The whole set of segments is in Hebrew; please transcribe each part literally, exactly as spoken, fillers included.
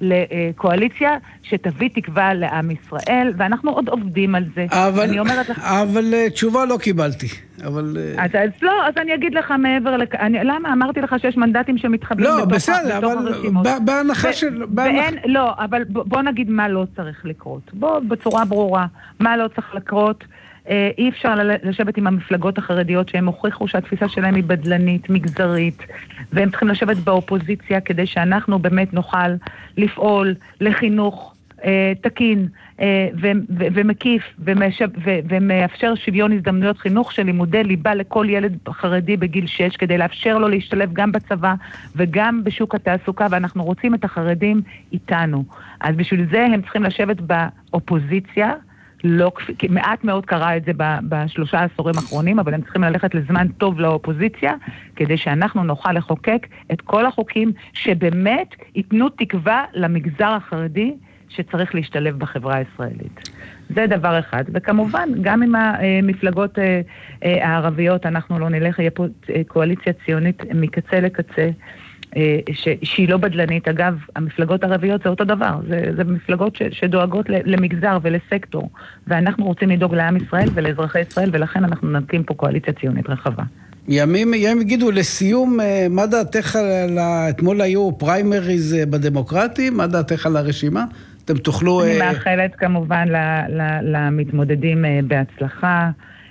לקואליציה שתביא תקווה לעם ישראל, ואנחנו עוד עובדים על זה. אבל, אני אומרת לך... אבל תשובה לא קיבלתי. אבל... אז, אז לא, אז אני אגיד לך מעבר לכ... אני, למה? אמרתי לך שיש מנדטים שמתחבאים לא, בתוך, בסדר, בתוך אבל הרשימות. בהנחה ו- של... ואין, לא, אבל בוא נגיד מה לא צריך לקרות. בוא, בצורה ברורה, מה לא צריך לקרות. אי אפשר לשבת עם המפלגות החרדיות שהם הוכיחו שהתפיסה שלהם היא בדלנית, מגזרית, והם צריכים לשבת באופוזיציה כדי שאנחנו באמת נוכל לפעול לחינוך אה, תקין אה, ו- ו- ומקיף ומאפשר, ו- ומאפשר שוויון הזדמנויות חינוך של לימודי ליבה לכל ילד חרדי בגיל שש, כדי לאפשר לו להשתלב גם בצבא וגם בשוק התעסוקה, ואנחנו רוצים את החרדים איתנו. אז בשביל זה הם צריכים לשבת באופוזיציה, לא, מעט מאוד קרה את זה בשלושה עשורים האחרונים, אבל הם צריכים ללכת לזמן טוב לאופוזיציה, כדי שאנחנו נוכל לחוקק את כל החוקים שבאמת ייתנו תקווה למגזר החרדי שצריך להשתלב בחברה הישראלית. זה דבר אחד. וכמובן, גם עם המפלגות הערביות, אנחנו לא נלך, יהיה פה קואליציה ציונית מקצה לקצה, ש, שהיא לא בדלנית. אגב, המפלגות הערביות זה אותו דבר, זה, זה מפלגות ש, שדואגות למגזר ולסקטור, ואנחנו רוצים לדאוג לעם ישראל ולאזרחי ישראל, ולכן אנחנו נקים פה קואליציה ציונית רחבה. ימים, ימים יגידו, לסיום, מה דעתך על... אתמול היו פריימריז בדמוקרטים, מה דעתך על הרשימה? אתם תוכלו... אני מאחלת כמובן ל, ל, למתמודדים בהצלחה,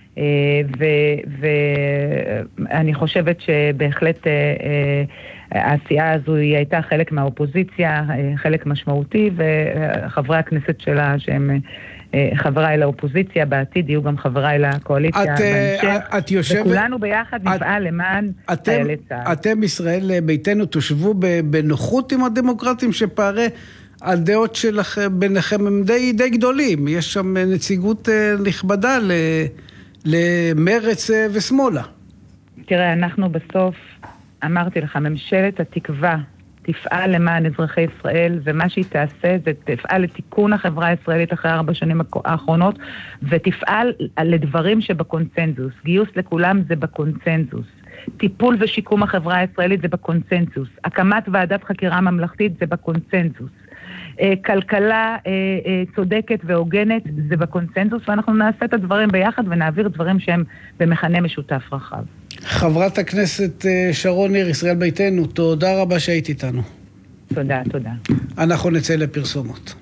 ואני חושבת שבהחלט העשייה הזו היא הייתה חלק מהאופוזיציה, חלק משמעותי, וחברי הכנסת שלה שהם חבריי לאופוזיציה, בעתיד יהיו גם חבריי לקואליציה בהמשך, וכולנו ביחד נפעל למען חיילי צה"ל. אתם ישראל ביתנו תושבו בנוחות עם הדמוקרטים, שפערי הדעות שלכם ביניכם הם די, די גדולים, יש שם נציגות נכבדה ל... למרץ ושמאלה. תראה, אנחנו בסוף, אמרתי לך, ממשלת התקווה תפעל למען אזרחי ישראל, ומה שהיא תעשה זה תפעל לתיקון החברה הישראלית אחרי ארבע שנים האחרונות, ותפעל לדברים שבקונצנזוס. גיוס לכולם זה בקונצנזוס. טיפול ושיקום החברה הישראלית זה בקונצנזוס. הקמת ועדת חקירה ממלכתית זה בקונצנזוס. כלכלה צודקת והוגנת זה בקונצנזוס, ואנחנו נעשה את הדברים ביחד ונעביר דברים שהם במכנה משותף רחב. חברת הכנסת שרון ניר, ישראל ביתנו, תודה רבה שהיית איתנו. תודה, תודה. אנחנו נצא לפרסומות.